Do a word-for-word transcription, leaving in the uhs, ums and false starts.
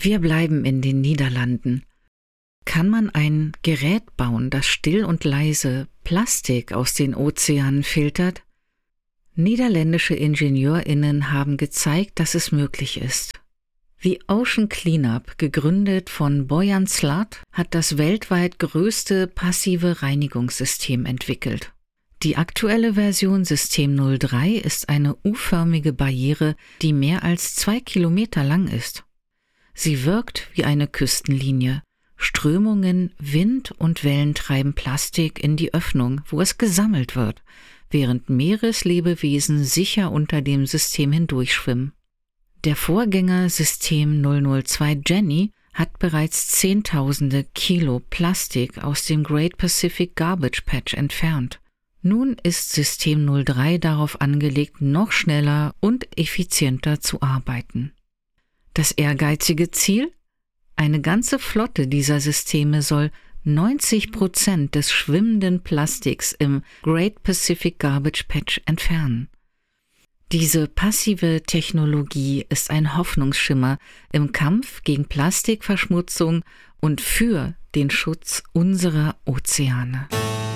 Wir bleiben in den Niederlanden. Kann man ein Gerät bauen, das still und leise Plastik aus den Ozeanen filtert? Niederländische IngenieurInnen haben gezeigt, dass es möglich ist. The Ocean Cleanup, gegründet von Boyan Slat, hat das weltweit größte passive Reinigungssystem entwickelt. Die aktuelle Version System null drei ist eine U-förmige Barriere, die mehr als zwei Kilometer lang ist. Sie wirkt wie eine Küstenlinie. Strömungen, Wind und Wellen treiben Plastik in die Öffnung, wo es gesammelt wird, während Meereslebewesen sicher unter dem System hindurchschwimmen. Der Vorgänger System null null zwei Jenny hat bereits Zehntausende Kilo Plastik aus dem Great Pacific Garbage Patch entfernt. Nun ist System null drei darauf angelegt, noch schneller und effizienter zu arbeiten. Das ehrgeizige Ziel? Eine ganze Flotte dieser Systeme soll neunzig Prozent des schwimmenden Plastiks im Great Pacific Garbage Patch entfernen. Diese passive Technologie ist ein Hoffnungsschimmer im Kampf gegen Plastikverschmutzung und für den Schutz unserer Ozeane.